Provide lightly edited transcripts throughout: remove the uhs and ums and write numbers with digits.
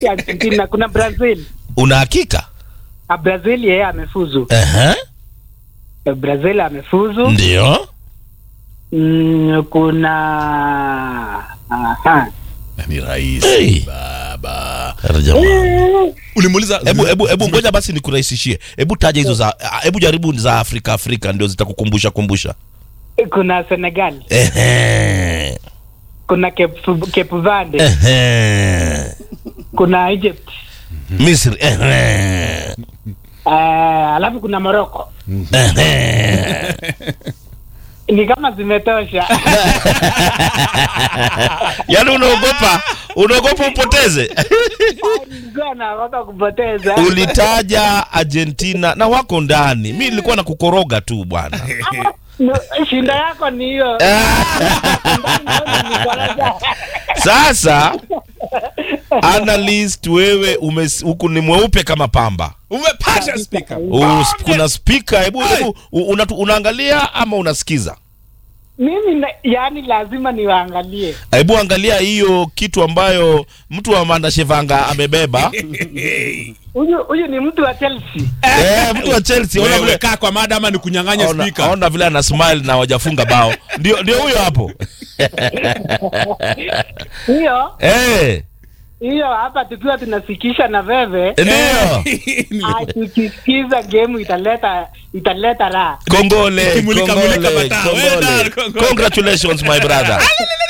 Argentina, kuna Brazil. Una hakika? Brazil yeye amefuzu. Brazil amefuzu. Ndio. Kuna ni rais. Hey. Baba. Ulimuuliza hebu ngoja basi nikurahisishie. Hebu taja hizo za jaribu za Afrika ndio zitakukumbusha. Kuna Senegal. Kuna Cape Verde. Kuna Egypt. Misri. Alafu kuna Morocco. Ni kama zimetosha. Yaani unaogopa upoteze. Naogopa kupoteza. Ulitaja Argentina na wako ndani. Mimi nilikuwa na kukoroga tu bwana. Shinda yako ni hiyo. Sasa analyst wewe huku ni mweupe kama pamba. Umepata speaker. Kuna speaker, hebu unaangalia ama unasikiza? Mimi yani lazima niwaangalie. Hebu angalia hiyo kitu ambayo mtu wa Amanda Shevanga amebeba. Huyu ni mtu wa Chelsea. Mtu wa Chelsea. Ona vile kaa kwa mada ama ni kunyang'anya speaker. Ona vile ana smile na wajafunga bao. Ndio huyo hapo. Hiyo? Hiyo hapa tukiwa tunasikisha na veve. Ndio. Tukisikiza game italeta raha. Kongole. Well Congratulations my brother.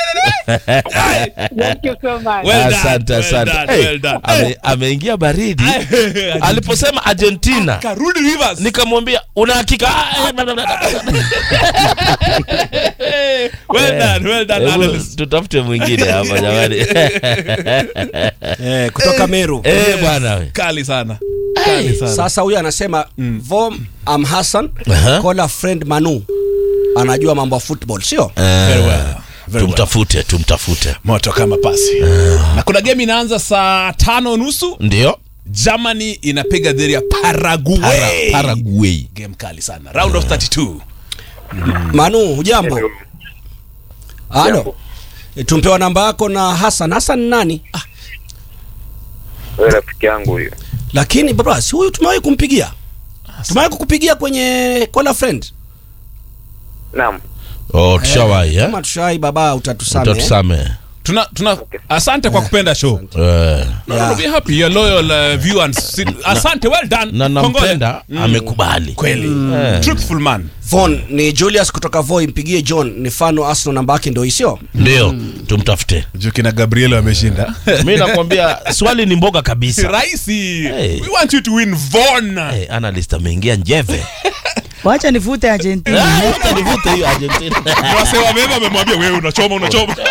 Thank you so much. Asante. Ameingia baridi. Aliposema Argentina Karudi Rivers. Nikamwambia una hakika? Well done. Tutafute mwingine hapa jamani. Kutoka Meru. Bwana wewe. Kali sana. Sasa huyu anasema Vom am Hassan, call a friend Manu. Anajua mambo ya football, sio? Very well. Tumtafute. Moto kama pasi. Na kuna game inaanza saa 5:30. Ndio. Germany inapiga dhidi ya Paraguay. Game kali sana. Round of 32. Manu, hujambo? Halo. Tumpewa namba yako na Hassan. Hassan nani? Wewe rafiki yangu huyo. Lakini baba, si huyu tumewahi kumpigia? Tumewahi kukupigia kwenye call a friend? Naam. Tushawahi kama tushawahi baba, utatusamehe. Tuna asante kwa kupenda show. No, be happy your loyal viewers. Asante, well done. Na nampenda, amekubali. Kweli. Truthful man. Von ni Julius kutoka Voi, mpigie John, ni fano Arsenal, namba yake ndio sio? Ndio, tumtafute. Juki na Gabriel wameshinda. Mimi nakwambia swali ni mboga kabisa. Raisi. We want you to win Von. Analyst ameingia njeve. Wacha nifute Argentina. Wacha nifute hiyo Argentina. Wasema mema amemwambia wewe unachoma.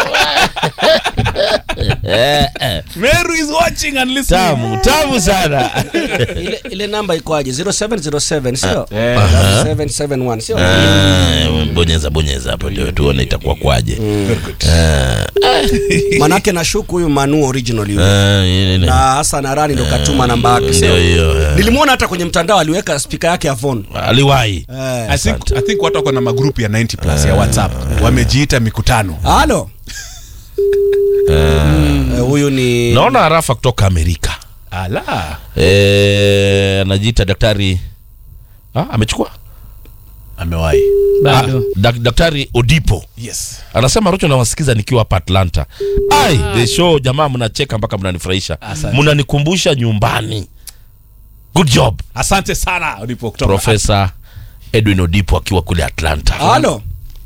Meru is watching and listening. Tamu sana. Ile namba iko aje? 0707 sio? 771 sio? Bonyeza hapo ndio tuone itakuwa kwaje. Manake nashuku huyu Manu original yule. Na Hassan Arani ndo katuma namba yake sio? Nilimuona hata kwenye mtandao aliweka speaker yake ya phone. Aliwahi. I think watu wako na magroup ya 90 plus ya WhatsApp. Wamejiita mikutano. Halo. Huyu ni naona Arafa kutoka Amerika. Ala. Anajiita daktari. Amechukua? Amewahi. Bado. Daktari Odipo. Yes. Anasema Rocho nawasikiza nikiwa hapa Atlanta. The show jamaa mnacheka mpaka mnanifurahisha. Mnanikumbusha nyumbani. Good job. Asante sana Odipo kutoka Professor Edwin Odipo akiwa kule Atlanta. Halo.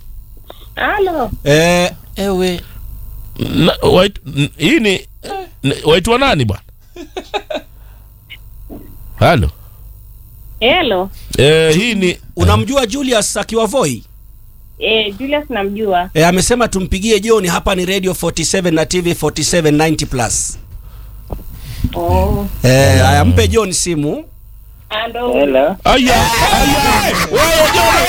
Ewe. Hii ni waitwa nani bwana? Halo. Hii ni unamjua Julius akiwa Voi? Julius namjua. Amesema tumpigie John, hapa ni Radio 47 na TV 47 90 plus. Mpe John simu. Hello. Wewe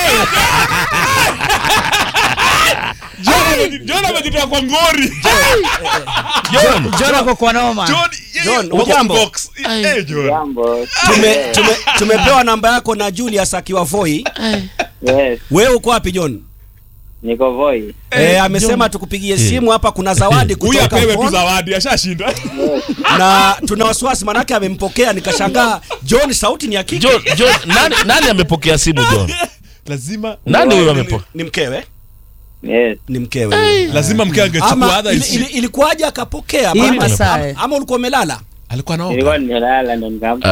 John amejitoa kwa ngori. John ako kwa noma. John, ujambo? Jambo. Tumepewa namba yako na Julius akiwa Voi. Yes. Wewe uko wapi John? Niko Voi. Amesema tukupigie simu hapa, kuna zawadi Huyu kutoka apewe tu Von. zawadi, ashashinda. Na tuna wasiwasi manake amempokea, nikashangaa John sauti ni ya kike. John, nani amepokea simu John? Lazima Nani huyo amepokea? Ni mkewe? Yes. Ni mkewe. lazima mke angechukua adha ilikuwaje akapokea? Ama ulikuwa umelala? alikuwa anaoga. Nilikuwa nimelala ndo nikaamka.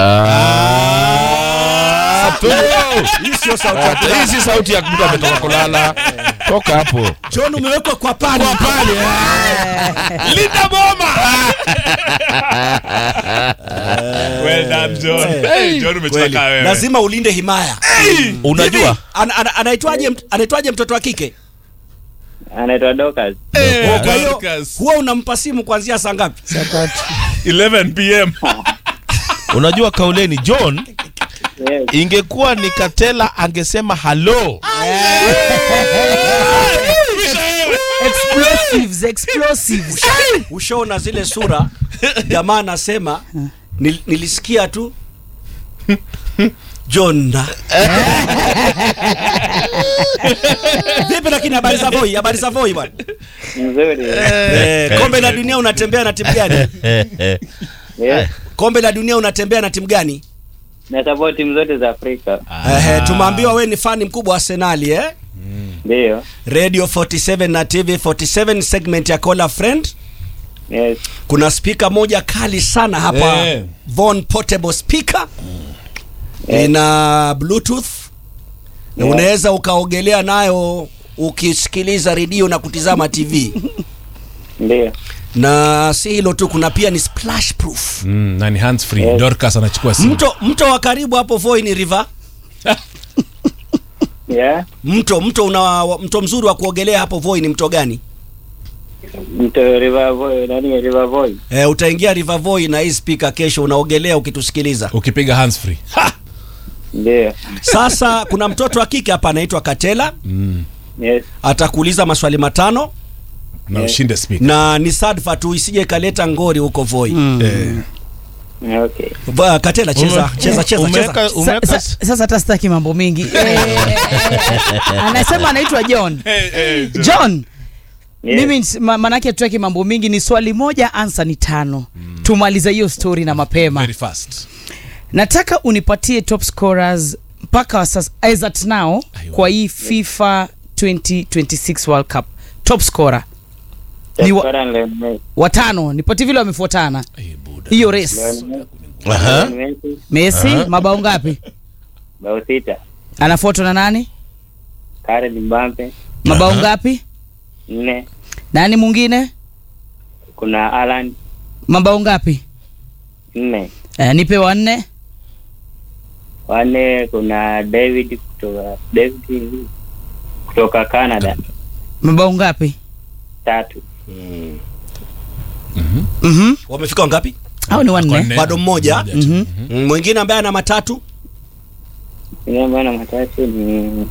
Hii sio sauti yako. Hii si sauti ya mtu ametoka kulala. Toka hapo. John umewekwa kwa pale. Linda boma. Well done John. Hey, John umecheka wewe. Lazima ulinde himaya. Unajua? Anaitwaje mtoto wa kike? Anaitwa Dorcas. Kwa hiyo huwa unampa simu kuanzia saa ngapi? Saa 3. 11 PM. Unajua kauleni John, Yes. ingekuwa ni Katela angesema hello. Explosives. Ushaona zile sura jamaa anasema nilisikia tu John. Vipi lakini habari za Voi bwana? Nzuri. Kombe la dunia unatembea na timu gani? Yes. Kombe la dunia unatembea na timu gani? Na support timu zote za Afrika. Tumeambiwa wewe ni fani mkubwa wa Arsenal Ndio. Radio 47 na TV 47 segment ya Call a Friend. Yes. Kuna speaker moja kali sana hapa. Von Portable speaker. Ina Bluetooth. Unaweza ukaogelea nayo ukisikiliza redio na kutizama TV. Ndio. Na si hilo tu, kuna pia ni splash proof. Na ni hands free. Dorcas anachukua simu. Mto wa karibu hapo Voi ni river. Yeah. Mto mzuri wa kuogelea hapo Voi ni mto gani? Mto River Voi, nani River Voi? Utaingia River Voi na hii speaker kesho unaogelea ukitusikiliza. Ukipiga hands free. Ndio. Sasa kuna mtoto wa kike hapa anaitwa Katela. Yes. Atakuuliza maswali 5 na ushinde speaker. Na ni sadfa tu isije kaleta ngori huko Voi. Okay. Katela cheza. Sasa hata sitaki mambo mingi. Anasema anaitwa John. John. Mimi manake tutaki mambo mingi, ni swali moja answer ni 5. Tumaliza hiyo story na mapema. Very fast. Nataka unipatie top scorers mpaka sasa as at now kwa hii FIFA 2026 World Cup. Top scorer. Ni watano. Nipatie vile wamefuatana. Hiyo race. Messi mabao ngapi? Bao 6. Anafuatwa na nani? Kylian Mbappe. Mabao ngapi? 4. Nani mwingine? Kuna Haaland. Mabao ngapi? 4. Nipe 4. 4 kuna David kutoka Canada. Mabao ngapi? 3. Wamefika ngapi? Hao ni 4. Bado mmoja. Mwingine ambaye ana 3. Ni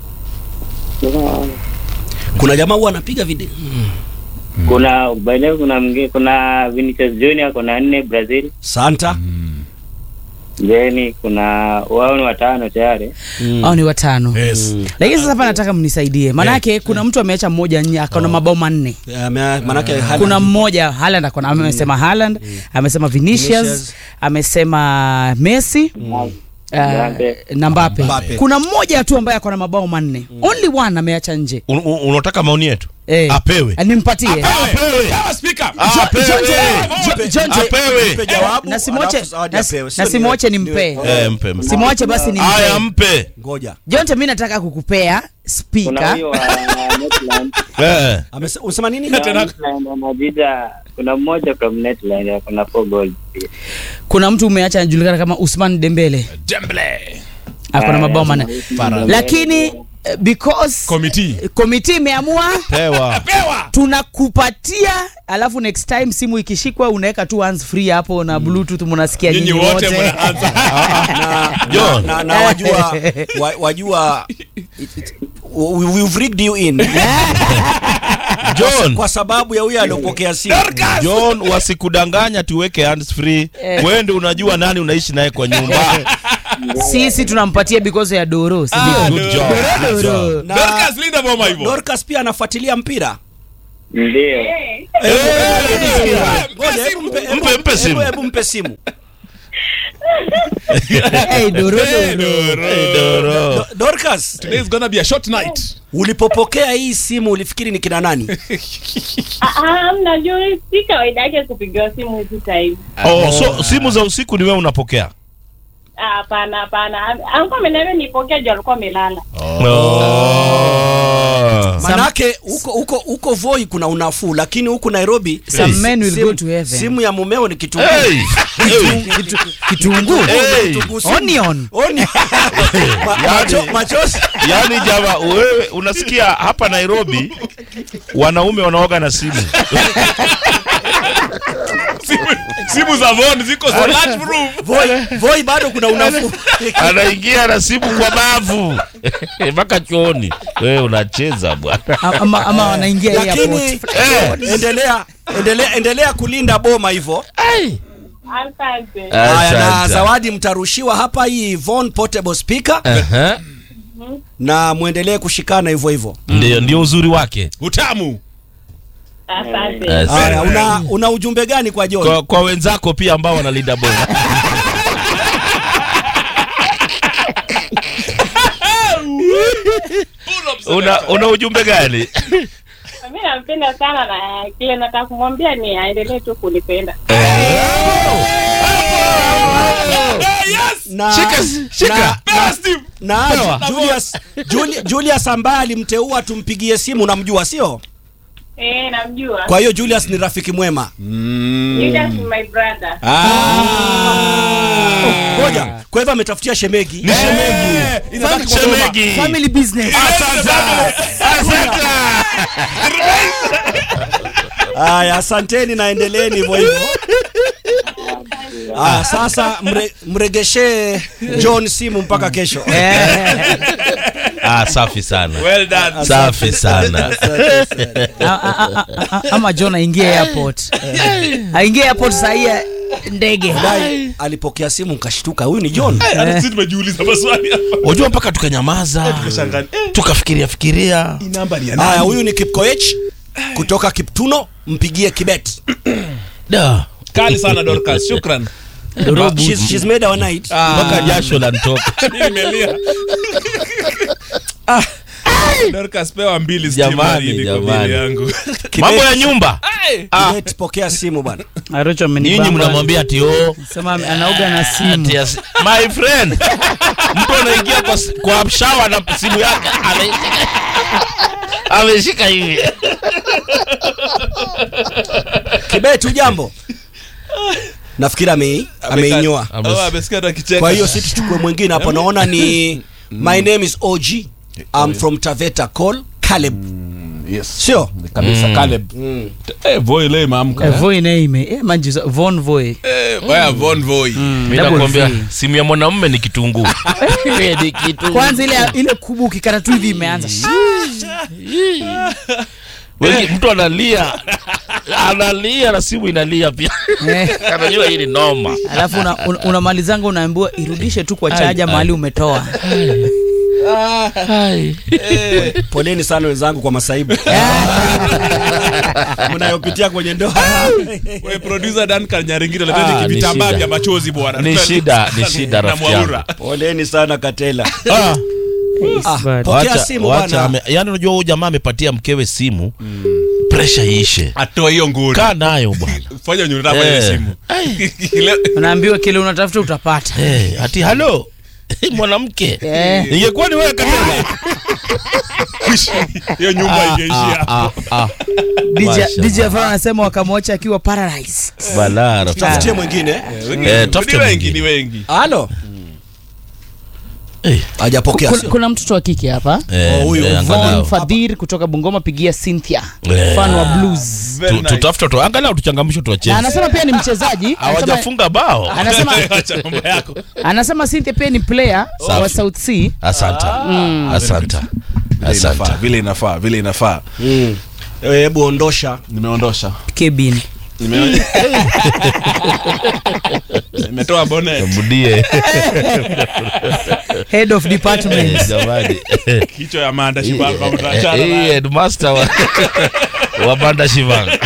kuna jamaa huwa anapiga video. Kuna mwingine, kuna Vinicius Junior, kuna 4 Brazil. Santa. Then kuna wao ni 5 tayari. Hao ni 5. Yes. Lakini sasa hapa nataka mnisaidie. Manake kuna mtu ameacha mmoja nje akaona mabao 4. Manake kuna mmoja Haaland akona amesema Haaland, amesema Vinicius, amesema Messi. Na Mbappe. Kuna mmoja tu ambaye akona mabao 4. Only one ameacha nje. Unataka maoni yetu? Apewe. Nimpatie. Apewe. Speaker. Apewe. Jawabu. Na simwache nimpe. Mpe. Simwache basi nimpe. Haya mpe. Ngoja. Jonte mimi nataka kukupea speaker. Kuna hiyo Netherlands. Unasema nini? Kuna mmoja from Netherlands, kuna 4 goals. Kuna mtu umeacha anajulikana kama Ousmane Dembele. Akona mabao 4. Lakini because committee imeamua pewa, tunakupatia, alafu next time simu ikishikwa unaweka tu hands free hapo na bluetooth, mnasikia nyinyi wote mnaanza. na wajua we've rigged you in John, kwa sababu ya huyo aliyopokea simu. John, wasikudanganya tuweke hands free. Wewe ndio unajua nani unaishi naye kwa nyumba. Sisi tunampatia because ya Doro. Si ndio? Good job. Good job. Na Dorcas linda boma hivyo. Dorcas pia anafuatilia mpira. Ndio. Mpe simu. Hebu mpe simu. Hey, Doro. Dorcas, Today is gonna be a short night. ulipopokea hii simu ulifikiri ni kina nani? Mnajua si kawaida yake kupiga simu hivi sasa hivi. Oh, so simu za usiku ni wewe unapokea? Hapana. Alikuwa ameniambia nipokee juu alikuwa amelala. Manake huko Voi kuna unafuu, lakini huku Nairobi Some men will go to heaven. simu ya mumeo ni kitunguu. Hey. Kitunguu. Hey. Onion. Machozi. Yaani jamaa wewe unasikia hapa Nairobi wanaume wanaoga na simu. Simu za Von ziko so large proof. Voi bado kuna unafuu. Anaingia na simu kwa bavu. Mpaka chooni. Wewe unacheza bwana. Ama wanaingia Lakini airport. endelea kulinda boma hivyo. Asante. Haya, na zawadi mtarushiwa hapa hii Von portable speaker. Na muendelee kushikana hivyo hivyo. Ndio uzuri wake. Utamu. Asante. Haya, una ujumbe gani kwa John? Kwa wenzako pia ambao wanalinda boma. Una ujumbe gani? Mimi nampenda sana na kile nataka kumwambia ni aendelee tu kunipenda. Shika. Na Julius ambaye alimteua tumpigie simu, unamjua sio? Namjua. Kwa hiyo Julius ni rafiki mwema. Julius is my brother. Ngoja, kwa hivyo ametafutia shemegi. Ni shemegi. Family business. Haya, asanteni na endeleeni hivyo hivyo. Sasa mregeshe John simu mpaka kesho. Safi sana. Well done. Safi sana. Ama John aingie airport. Aingie airport saa hii ndege. Alipokea simu nikashtuka, huyu ni John. Sisi tumejiuliza maswali hapa. Unajua mpaka tukanyamaza. Tukafikiria. Hii namba ni ya nani? Haya, huyu ni Kipkoech kutoka Kiptuno, mpigie Kibet. Da. Kali sana Dorcas. Shukran. She's made our night. Mpaka jasho la nitoka. Mimi nimelia. Dorcas pewa 2 Jamani. yangu. Mambo ya nyumba. Kibet, pokea simu bwana. Arocho amenibamba. Nyinyi mnamwambia ati Sema anaoga na simu. My friend. Mtu anaingia kwa shower na simu yake ameshika hivi. Kibet, ujambo? Nafikiri ameinyoa. Amesikia akicheka. Kwa hiyo sisi tuchukue mwingine hapo, naona ni my name is OG. I'm from Taveta, call Caleb. Yes. Sio? Kabisa Caleb. Voi leo maamka. Voi name. Manji Von Voi. Baya Von Voi. Mimi nakwambia simu ya mwanamume ni kitunguu. Kwanza ile kubu ukikata tu hivi imeanza. Wewe mtu analia na simu inalia pia. Anajua hii ni noma. Alafu unamalizanga unaambiwa irudishe tu kwa chaja mahali umetoa. Poleni sana wenzangu kwa masaibu mnayopitia kwenye ndoa. Wewe producer Duncan Nyaringiro leteni kivitambaa vya machozi bwana. Ni shida rafiki yangu. Poleni sana Katela. Pokea simu bwana. Yaani unajua huyu jamaa amepatia mkewe simu. Pressure iishe. Atoa hiyo nguri. Kaa nayo bwana. Fanya nyundo hapo hiyo simu. Unaambiwa kile unatafuta utapata. Ati hello. Mwanamke. Ingekuwa ni wewe Katela. Hiyo nyumba ingeishia. DJ Afro anasema wakamwacha akiwa paralyzed. Balaa. Tafutie mwingine. Tafutie wengi. Halo. Hajapokea. Kuna mtoto wa kike hapa. Huyu Von Fadhir kutoka Bungoma, pigia Cynthia. Fan wa blues. Tutafuta tu. Angalau tuchangamshe tu wacheze. Na anasema pia ni mchezaji. Hawajafunga bao. Anasema Cynthia pia ni player wa South Sea. Asante. Vile inafaa. Hebu ondosha. Nimeondosha. Kebin. Nimetoa bonnet. Mudie. Head of department. Jamani. Kichwa ya Manda Shivanga mtachana. Headmaster wa Manda Shivanga.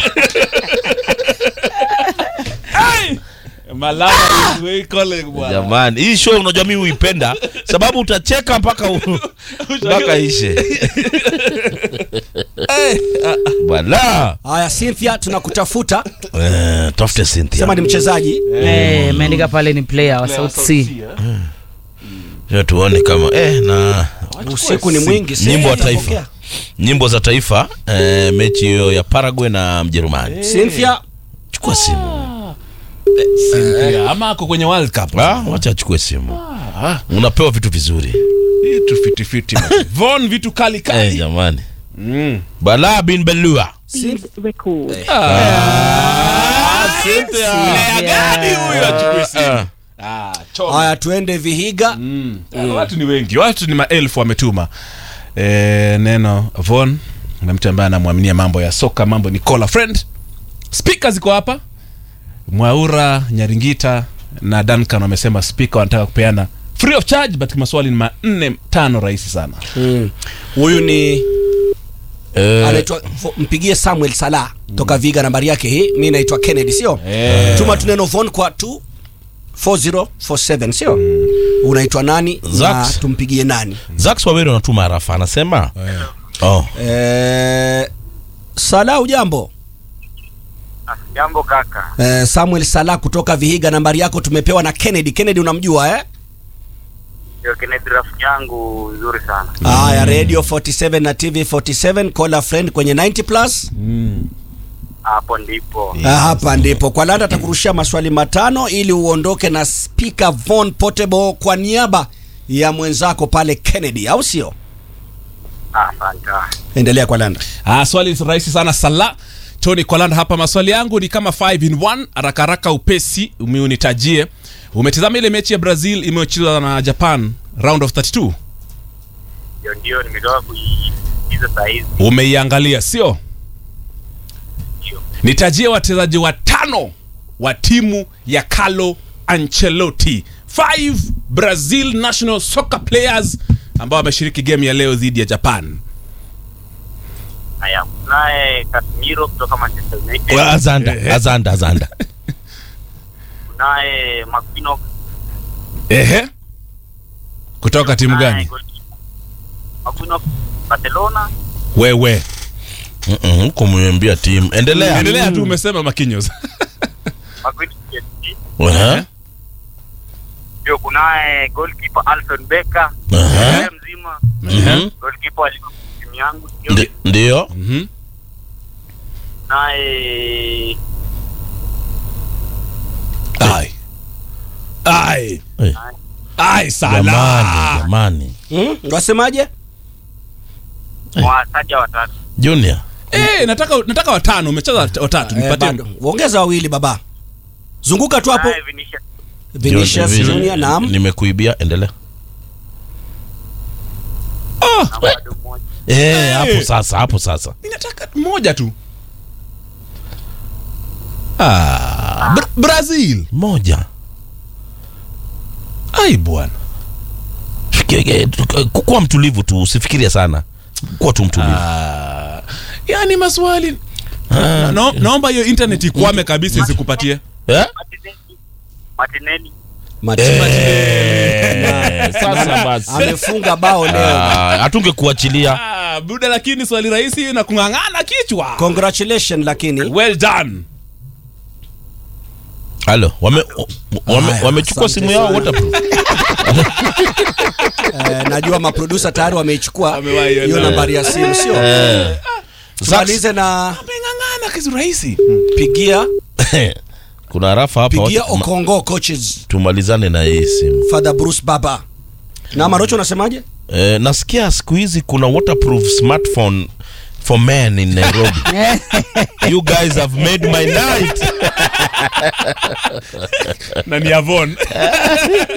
Malama is way calling bwana. Jamani, hii show unajua mimi huipenda sababu utacheka mpaka ishe. Bala. Haya, Cynthia tunakutafuta. Tafute Cynthia. Sema ni mchezaji. Meandika pale ni player wa South Sea. Tuone kama na Usiku ni mwingi. Nyimbo za taifa. Nyimbo za taifa, mechi hiyo ya Paraguay na Mjerumani. Cynthia, chukua simu. Cynthia ama ako kwenye World Cup. Wacha achukue simu. Unapewa vitu vizuri. Vitu fiti. Von vitu kali. Jamani. Bala bin Belua. Cynthia. Gani huyo achukue simu? haya tuende Vihiga. Watu ni wengi. Watu ni maelfu wametuma. Neno Von na mtu ambaye anamwaminia mambo ya soka, mambo ni Cola Friend. Speakers ziko hapa. Mwaura, Nyaringita na Duncan wamesema speaker wanataka kupeana free of charge, but maswali ni 4-5 rahisi sana. Huyu ni anaitwa mpigie Samuel Salah toka Viga, nambari yake hii. Mimi naitwa Kennedy, sio? Tuma tuneno Von kwa 24047, sio? Unaitwa nani na tumpigie nani? Zax Wawero anatuma arafa anasema Salah, ujambo? Jambo kaka. Samuel Salah kutoka Vihiga, nambari yako tumepewa na Kennedy. Kennedy unamjua Ndio, Kennedy rafiki yangu nzuri sana. Haya, Radio 47 na TV 47 Cola Friend kwenye 90 plus. Hapo ndipo. Hapa ndipo. Kwa landa atakurushia maswali 5 ili uondoke na speaker Von Portable kwa niaba ya mwenzako pale Kennedy, au sio? Asante. Endelea kwa landa. Swali rahisi sana Salah. Tony Kwalanda hapa, maswali yangu ni kama 5 in 1, haraka upesi, unitajie. Umetazama ile mechi ya Brazil imechezwa na Japan round of 32? Ndio nimetoka kuigiza saa hizi. Umeiangalia, sio? Ndio. Nitajie wachezaji 5 wa timu ya Carlo Ancelotti. 5 Brazil national soccer players ambao wameshiriki game ya leo dhidi ya Japan. Haya, naye Casemiro kutoka Manchester United. Azanda. Naye Marquinhos. Kutoka timu gani? Marquinhos Barcelona. Wewe. Kumwambia timu. Endelea tu, umesema Marquinhos. Marquinhos. Ndio, kunaye goalkeeper Alson Becker. Mzima. Goalkeeper alikuwa timu yangu. Ndio. Naye Salah. Jamani. Unasemaje? Wasaja watatu. Junior. Nataka 5, umecheza 3, nipatie. Ongeza 2 baba. Zunguka tu hapo. Vinicius Junior, naam. Nimekuibia, endelea. Hapo sasa. Ninataka moja tu. Brazil moja. Ai bwana. Kuwa mtulivu tu, usifikiria sana. Kuwa tu mtulivu. Yaani maswali. Naomba hiyo internet ikwame kabisa isikupatie. Sasa basi. Amefunga bao leo. Hatunge kuachilia. Buda, lakini swali rahisi na kungangana kichwa. Congratulations lakini. Well done. Halo, wamechukua simu yao waterproof. Najua maproducer tayari wameichukua hiyo nambari ya simu, sio? Tumalize na amengangana kitu rahisi. Pigia. Kuna arafa hapa. Pigia Okongo coaches. Tumalizane na hii simu. Father Bruce Baba. Na Marocho unasemaje? Nasikia siku hizi kuna waterproof smartphone for men in Nairobi. You guys have made my night. Na ni Avon.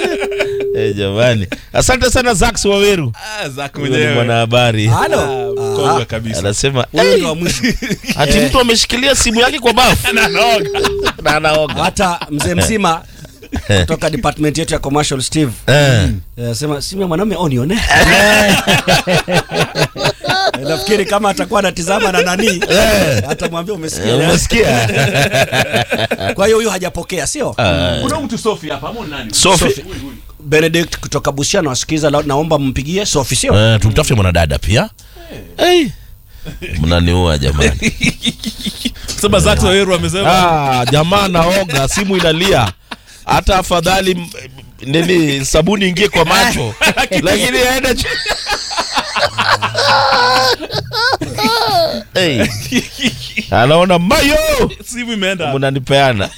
Jamani. Asante sana Zax Waweru. Zax mwenyewe. Mwana habari. Halo. Mkongwe kabisa. Anasema Huyo ndio wa mwisho. ati mtu ameshikilia simu yake kwa bafu na anaoga. Hata mzee mzima kutoka department yetu ya commercial Steve sema simu ya mwanamume onione. Nafikiri kama atakuwa anatizama na nani atamwambia umesikia. Kwa hiyo huyo hajapokea sio? Kuna mtu Sophie hapa ama nani? Sophie Benedict kutoka Busia anawasikiza, naomba mpigie Sophie sio? tumtafute mwanadada pia. Mnaniua jamani. Sema Zaxo Weru amesema Jamaa naoga, simu inalia. Hata afadhali nini sabuni ingie kwa macho. Lakini aenda anaona mayo simu imeenda. Mnanipeana.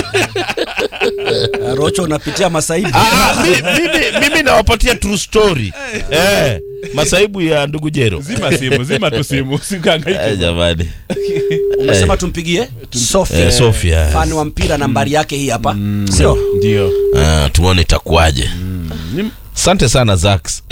Rocho unapitia masaibu. Mimi nawapatia true story. Masaibu ya ndugu Jero. Zima tu simu. Usihangaike. Jamani. Umesema tumpigie Sophie. Sophie. Fan wa mpira, nambari yake hii hapa. Sio? Ndio. Tuone itakuwaje. Asante sana Zax.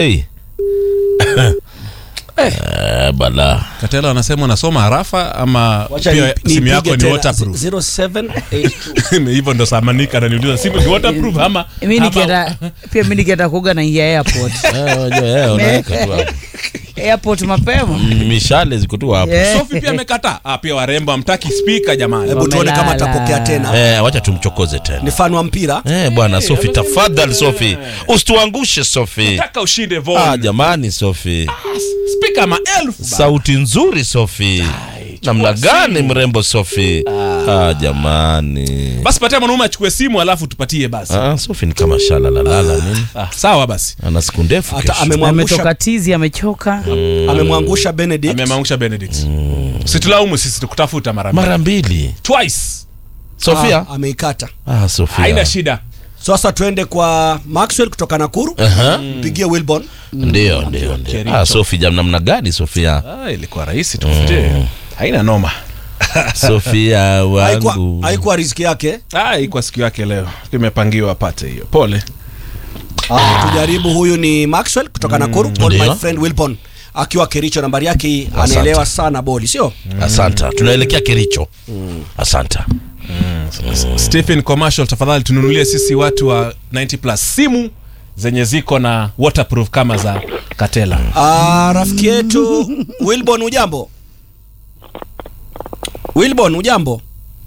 Bala. Katela anasema unasoma harafa ama pia simu yako ni waterproof? 0782. Hivyo ndo Samanika ananiuliza simu ni waterproof ama mimi nikienda kuoga na ingia airport. Unaweka tu hapo. Airport mapema. Mishale ziko tu hapo. Sophie pia amekataa. Pia warembo amtaki speaker jamani. Hebu tuone kama atapokea tena. Wacha tumchokoze tena. Ni fan wa mpira. Bwana Sophie, tafadhali Sophie. Usituangushe Sophie. Nataka ushinde Von. Jamani Sophie. Speaker maelfu. Sauti nzuri Sophie. Namna gani mrembo Sophie. Jamani. Basi patia mwanaume achukue simu alafu tupatie basi. Sophie ni kama shala nini? Sawa basi. Ana siku ndefu kesho. Ametoka tizi, amechoka. Amemwangusha Benedict. Situlaumu sisi, tukutafuta mara mbili. Twice. Sofia ameikata. Sofia. Haina shida. Sasa tuende kwa Maxwell kutoka Nakuru. Pigie Wilbon. Ndio. Sofia namna gani Sofia? Ilikuwa rahisi tufute. Haina noma. Sofia wangu. Haikuwa riziki yake. Haikuwa siku yake leo. Tumepangiwa apate hiyo. Pole. Tujaribu, huyu ni Maxwell kutoka Nakuru. My friend Wilbon akiwa Kericho, nambari yake anaelewa sana boli sio? Asante. Tunaelekea Kericho. Asante. Stephen Commercial, tafadhali tununulie sisi watu wa 90+ simu zenye ziko na waterproof kama za Katela. Rafiki yetu Wilbon, ujambo? Wilbon, ujambo?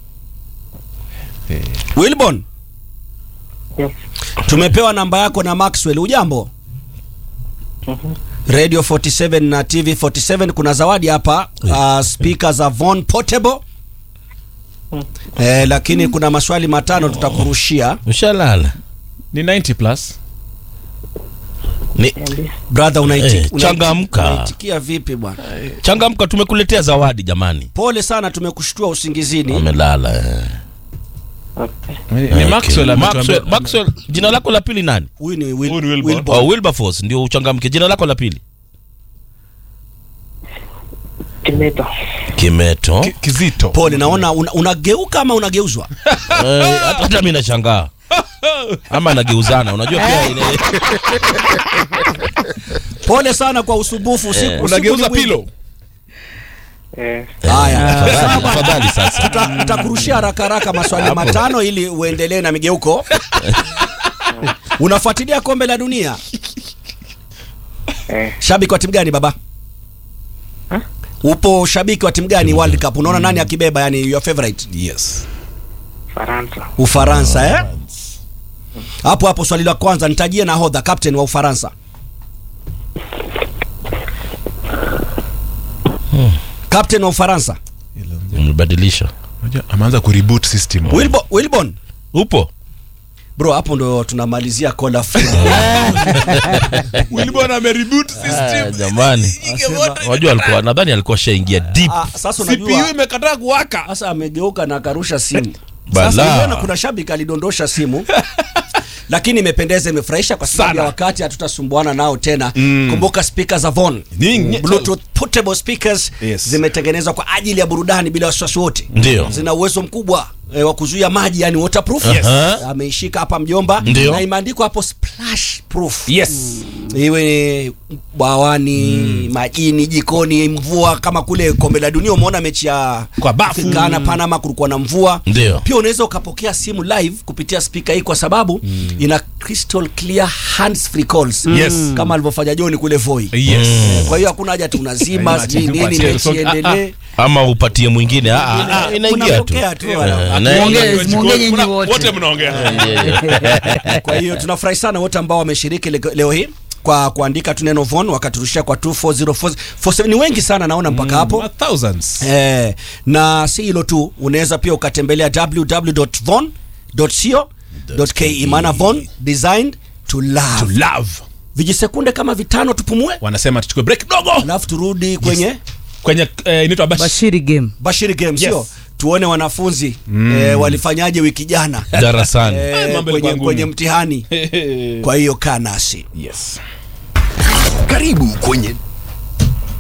Wilbon? Yes. Tumepewa namba yako na Maxwell, ujambo? Radio 47 na TV 47 kuna zawadi hapa, speaker za Von Portable. Lakini kuna maswali matano tutakurushia. Ushalala. Ni 90+. Ni brother, changamka. Unaitikia vipi bwana? Changamka, tumekuletea zawadi jamani. Pole sana, tumekushtua usingizini. Amelala. Ni Maxwell, jina lako la pili nani? Huyu ni Wilbon. Wilberforce ndio uchangamke. Jina lako la pili? Kimeto. Kizito. Pole, naona unageuka ama unageuzwa? Hata mimi nashangaa. Ama nageuzana, unajua pia ile. Pole sana kwa usumbufu usiku. Unageuza pilo. Haya, tafadhali sasa. Tutakurushia haraka maswali matano ili uendelee na migeuko. Unafuatilia kombe la dunia? Shabiki wa timu gani baba? Upo shabiki wa timu gani World Cup? Unaona nani akibeba, yani your favorite? Yes. Ufaransa Hapo swali la kwanza, nitajie nahodha, captain wa Ufaransa. Captain wa Ufaransa. Mbadilisha. Unajua ameanza kureboot system. Wilbon. Upo? Bro, hapo ndo tunamalizia call free. Wilbon amereboot system. Jamani. Unajua nadhani alikuwa shaingia deep. Sasa unajua CPU imekataa kuwaka. Sasa amegeuka na akarusha simu. Sasa unaona kuna shabiki alidondosha simu. Lakini imependeza, imefurahisha kwa sababu ya wakati hatutasumbuana nao tena. Kumbuka speaker za Von, Bluetooth portable speakers, zimetengenezwa kwa ajili ya burudani bila wasiwasi wote. Ndio. Zina uwezo mkubwa wa kuzuia maji, yani waterproof. Yes. Ameishika hapa mjomba, Ndio. na imeandikwa hapo splash proof. Yes. Iwe bawani, majini, jikoni, mvua, kama kule kombe la dunia umeona mechi ya Kwa bafu. Ghana Panama kulikuwa na mvua. Ndio. Pia unaweza ukapokea simu live kupitia speaker hii kwa sababu ina crystal clear hands free calls. Yes. Kama alivyofanya John kule Voi. Yes. Kwa hiyo hakuna haja tunazima Haina sijui haja nini tupatie mechi result. endelee. Ama upatie mwingine. Inaingia tu. Unapokea tu. Muongee nyinyi wote. Wote mnaongea. Kwa hiyo tunafurahi sana wote ambao wameshiriki leo hii kwa kuandika tu neno Von wakaturushia kwa 24047. Ni wengi sana naona mpaka hapo. Thousands. Na si hilo tu, unaweza pia ukatembelea www.von.co.ke, maana Von designed to love. To love. Vijisekunde kama 5 tupumue, Wanasema tuchukue break dogo. alafu turudi kwenye Kwenye inaitwa Bashiri game. Bashiri Game, Yes. sio? Tuone wanafunzi walifanyaje wiki jana Darasani. Mambo yalikuwa ngumu. kwenye mtihani. Kwa hiyo kaa nasi. Yes. Karibu kwenye